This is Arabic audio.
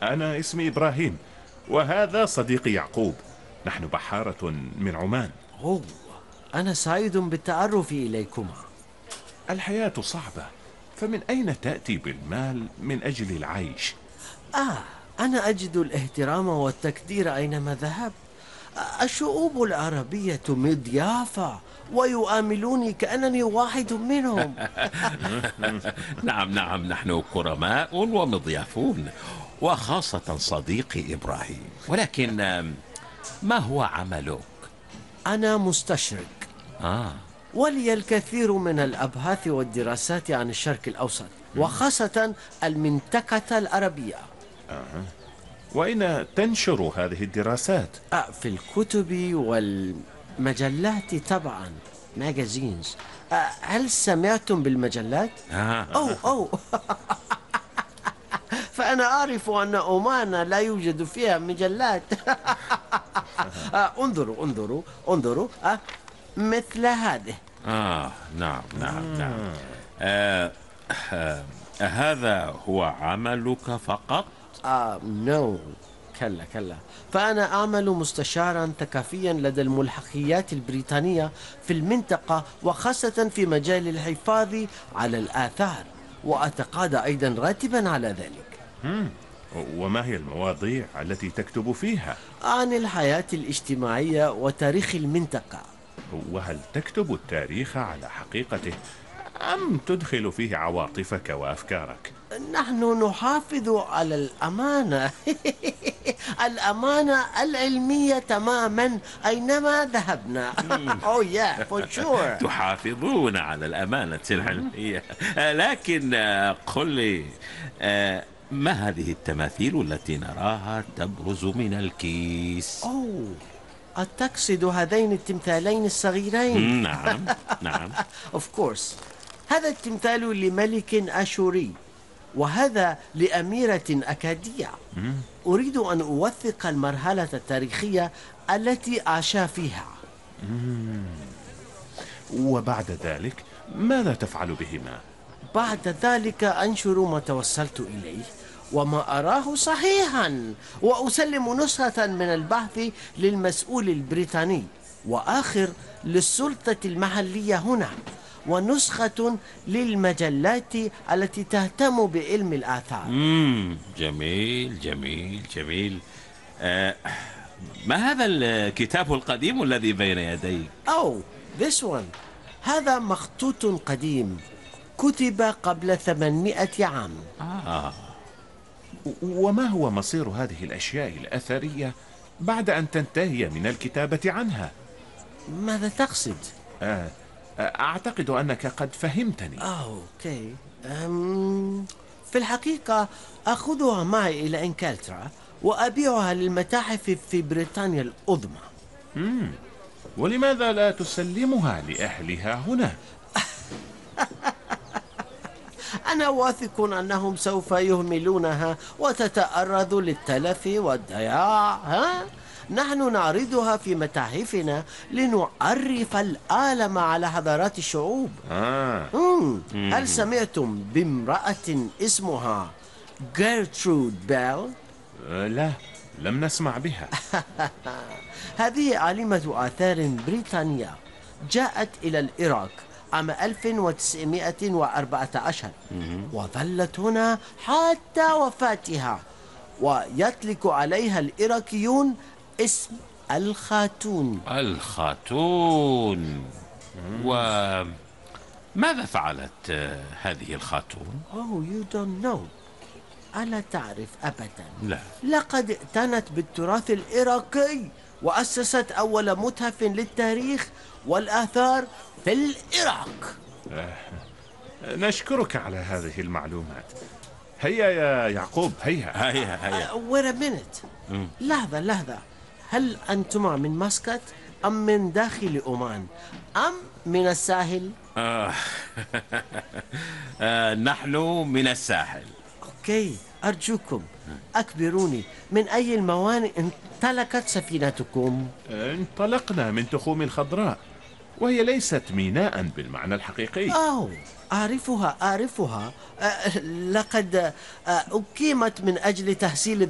أنا اسمي إبراهيم، وهذا صديقي يعقوب. نحن بحارة من عمان. أوه، أنا سعيد بالتعرف إليكما. الحياة صعبة، فمن أين تأتي بالمال من أجل العيش؟ آه، أنا أجد الاحترام والتقدير أينما ذهبت. الشعوب العربية مضيافة ويؤاملوني كأنني واحد منهم. نعم نعم، نحن كرماء ومضيافون، وخاصة صديقي إبراهيم. ولكن ما هو عملك؟ أنا مستشرق، آه. ولي الكثير من الأبحاث والدراسات عن الشرق الأوسط، وخاصة المنطقة العربية. وأين تنشر هذه الدراسات؟ في الكتب والمجلات طبعا، ماجازينز. هل سمعتم بالمجلات؟ أو فأنا أعرف أن عمان لا يوجد فيها مجلات. انظروا مثل هذه. نعم نعم نعم. هذا هو عملك فقط؟ نو، كلا. فأنا أعمل مستشارا ثقافيا لدى الملحقيات البريطانية في المنطقة، وخاصة في مجال الحفاظ على الآثار، وأتقاضى أيضا راتبا على ذلك. وما هي المواضيع التي تكتب فيها؟ عن الحياة الاجتماعية وتاريخ المنطقة. وهل تكتب التاريخ على حقيقته أم تدخل فيه عواطفك وأفكارك؟ نحن نحافظ على الأمانة. الأمانة العلمية تماما أينما ذهبنا. Oh yeah, for sure. تحافظون على الأمانة العلمية. لكن قل لي، ما هذه التماثيل التي نراها تبرز من الكيس؟ أتقصد هذين التمثالين الصغيرين؟ نعم نعم. Of course. هذا التمثال لملك أشوري، وهذا لأميرة أكادية. أريد أن أوثق المرحلة التاريخية التي عاشا فيها. وبعد ذلك ماذا تفعل بهما؟ بعد ذلك أنشر ما توصلت إليه وما أراه صحيحا، وأسلم نسخة من البحث للمسؤول البريطاني، وآخر للسلطة المحلية هنا، ونسخة للمجلات التي تهتم بعلم الآثار. جميل جميل جميل. ما هذا الكتاب القديم الذي بين يديك؟ this one. هذا مخطوط قديم كتب قبل 800 عام. وما هو مصير هذه الأشياء الأثرية بعد أن تنتهي من الكتابة عنها؟ ماذا تقصد؟ أعتقد أنك قد فهمتني. أوكي. في الحقيقة أخذها معي إلى إنجلترا وأبيعها للمتاحف في بريطانيا العظمى. ولماذا لا تسلمها لأهلها هنا؟ أنا واثق أنهم سوف يهملونها وتتعرض للتلف والضياع. نحن نعرضها في متاحفنا لنعرف العالم على حضارات الشعوب. هل سمعتم بامرأة اسمها جيرترود بيل؟ لا، لم نسمع بها. هذه عالمة آثار بريطانية جاءت إلى العراق عام 1914 وظلت هنا حتى وفاتها، ويطلق عليها العراقيون اسم الخاتون. الخاتون. وماذا فعلت هذه الخاتون؟ you don't know. ألا تعرف أبدا. لا. لقد اعتنت بالتراث العراقي وأسست أول متحف للتاريخ والآثار في العراق. نشكرك على هذه المعلومات. هيا يا يعقوب، هيا. wait a minute. لحظة. هل أنتما من مسقط أم من داخل عمان أم من الساحل؟ نحن من الساحل. أوكي، أرجوكم أخبروني، من أي الموانئ انطلقت سفينتكم؟ انطلقنا من تخوم الخضراء، وهي ليست ميناء بالمعنى الحقيقي. أعرفها. لقد أقيمت من أجل تحصيل